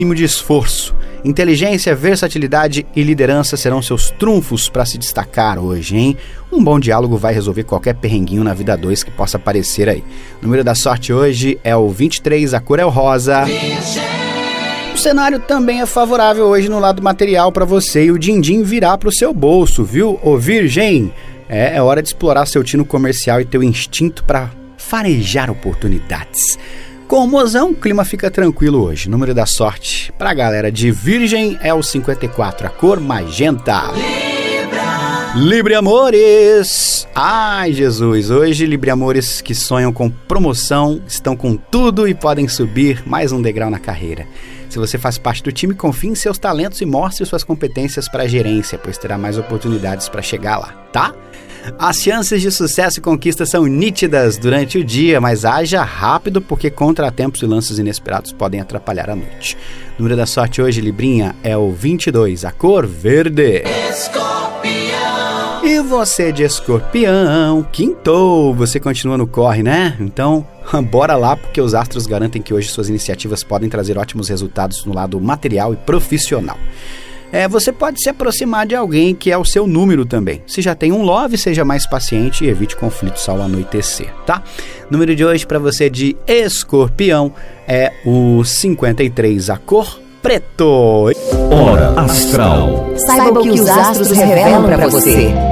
mínimo de esforço. Inteligência, versatilidade e liderança serão seus trunfos para se destacar hoje, hein? Um bom diálogo vai resolver qualquer perrenguinho na vida 2 que possa aparecer aí. O número da sorte hoje é o 23, a cor é o rosa. O cenário também é favorável hoje no lado material para você e o din-din virá para o seu bolso, viu? Ô Virgem, é hora de explorar seu tino comercial e teu instinto para farejar oportunidades. Com o mozão, o clima fica tranquilo hoje. O número da sorte pra galera de Virgem é o 54, a cor magenta. Libriamores! Ai, Jesus! Hoje, Libriamores que sonham com promoção, estão com tudo e podem subir mais um degrau na carreira. Se você faz parte do time, confie em seus talentos e mostre suas competências para a gerência, pois terá mais oportunidades para chegar lá, tá? As chances de sucesso e conquista são nítidas durante o dia, mas haja rápido porque contratempos e lances inesperados podem atrapalhar a noite. O número da sorte hoje, Librinha, é o 22, a cor verde. Escorpião! E você de Escorpião, quintou, você continua no corre, né? Então, bora lá porque os astros garantem que hoje suas iniciativas podem trazer ótimos resultados no lado material e profissional. Você pode se aproximar de alguém que é o seu número também. Se já tem um love, seja mais paciente e evite conflitos ao anoitecer, tá? O número de hoje para você de Escorpião é o 53, a cor preto. Hora Astral. Saiba o que os astros revelam para você.